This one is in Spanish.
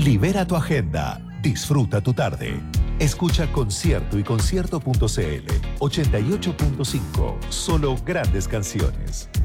Libera tu agenda. Disfruta tu tarde. Escucha Concierto y Concierto.cl 88.5. Solo grandes canciones.